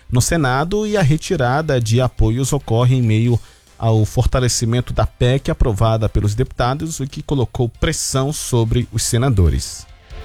no Senado e a retirada de apoios ocorre em meio ao fortalecimento da PEC aprovada pelos deputados, o que colocou pressão sobre os senadores.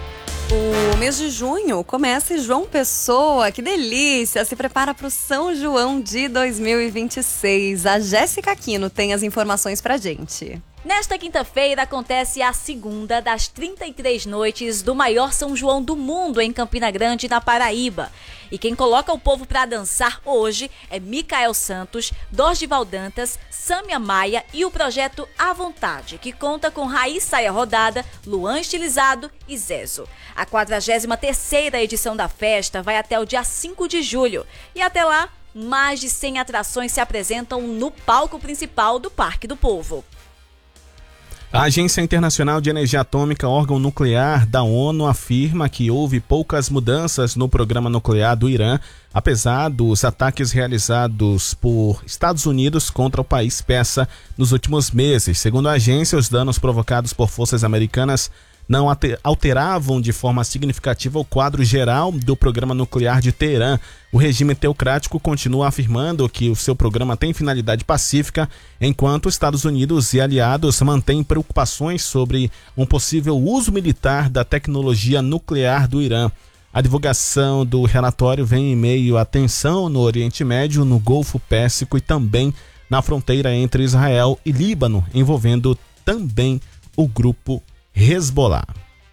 O mês de junho começa em João Pessoa, que delícia! Se prepara para o São João de 2026. A Jéssica Aquino tem as informações pra gente. Nesta quinta-feira acontece a segunda das 33 noites do maior São João do mundo em Campina Grande, na Paraíba. E quem coloca o povo para dançar hoje é Micael Santos, Dorgival Dantas, Sâmia Maia e o projeto À Vontade, que conta com Raiz Saia Rodada, Luan Estilizado e Zezo. A 43ª edição da festa vai até o dia 5 de julho. E até lá, mais de 100 atrações se apresentam no palco principal do Parque do Povo. A Agência Internacional de Energia Atômica, órgão nuclear da ONU, afirma que houve poucas mudanças no programa nuclear do Irã, apesar dos ataques realizados por Estados Unidos contra o país persa nos últimos meses. Segundo a agência, os danos provocados por forças americanas não alteravam de forma significativa o quadro geral do programa nuclear de Teherã. O regime teocrático continua afirmando que o seu programa tem finalidade pacífica, enquanto os Estados Unidos e aliados mantêm preocupações sobre um possível uso militar da tecnologia nuclear do Irã. A divulgação do relatório vem em meio à tensão no Oriente Médio, no Golfo Pérsico e também na fronteira entre Israel e Líbano, envolvendo também o grupo Hezbollah.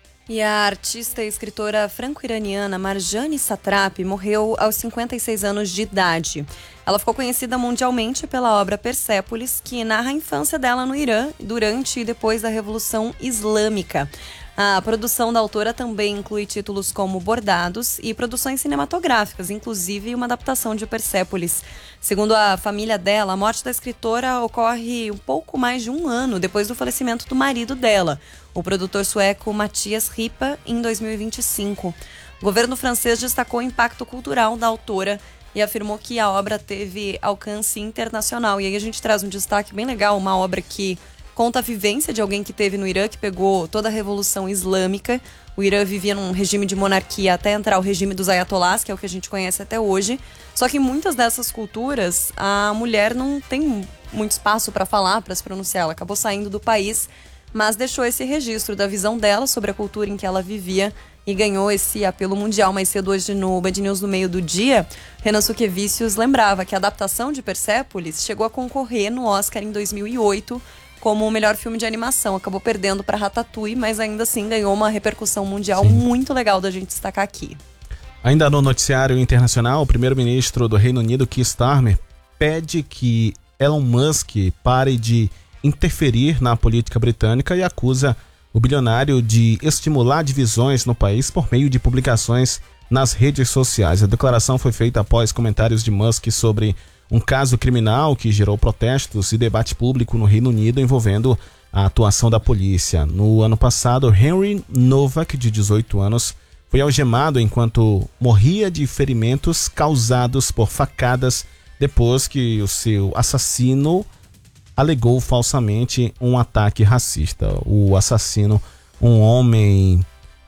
E a artista e escritora franco-iraniana Marjane Satrapi morreu aos 56 anos de idade. Ela ficou conhecida mundialmente pela obra Persépolis, que narra a infância dela no Irã durante e depois da Revolução Islâmica. A produção da autora também inclui títulos como Bordados e produções cinematográficas, inclusive uma adaptação de Persépolis. Segundo a família dela, a morte da escritora ocorre um pouco mais de um ano depois do falecimento do marido dela, o produtor sueco Mattias Ripa, em 2025. O governo francês destacou o impacto cultural da autora e afirmou que a obra teve alcance internacional. E aí a gente traz um destaque bem legal, uma obra que conta a vivência de alguém que teve no Irã, que pegou toda a Revolução Islâmica. O Irã vivia num regime de monarquia até entrar o regime dos ayatolás, que é o que a gente conhece até hoje. Só que em muitas dessas culturas, a mulher não tem muito espaço para falar, para se pronunciar. Ela acabou saindo do país, mas deixou esse registro da visão dela sobre a cultura em que ela vivia e ganhou esse apelo mundial. Mais cedo hoje no Band News no meio do dia, Renan Suquevicius lembrava que a adaptação de Persépolis chegou a concorrer no Oscar em 2008 como o melhor filme de animação. Acabou perdendo para Ratatouille, mas ainda assim ganhou uma repercussão mundial muito legal da gente destacar aqui. Ainda no noticiário internacional, o primeiro-ministro do Reino Unido, Keir Starmer, pede que Elon Musk pare de interferir na política britânica e acusa o bilionário de estimular divisões no país por meio de publicações nas redes sociais. A declaração foi feita após comentários de Musk sobre um caso criminal que gerou protestos e debate público no Reino Unido envolvendo a atuação da polícia. No ano passado, Henry Novak, de 18 anos, foi algemado enquanto morria de ferimentos causados por facadas depois que o seu assassino alegou falsamente um ataque racista. O assassino, um homem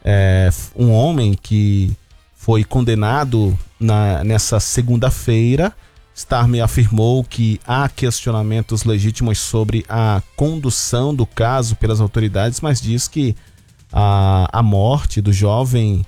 que foi condenado nessa segunda-feira. Starmer afirmou que há questionamentos legítimos sobre a condução do caso pelas autoridades, mas diz que a morte do jovem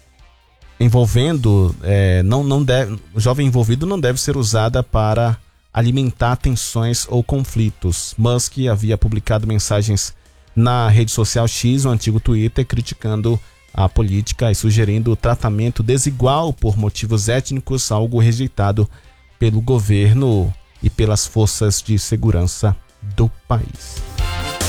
o jovem envolvido não deve ser usada para alimentar tensões ou conflitos. Musk havia publicado mensagens na rede social X, o antigo Twitter, criticando a política e sugerindo tratamento desigual por motivos étnicos, algo rejeitado pelo governo e pelas forças de segurança do país.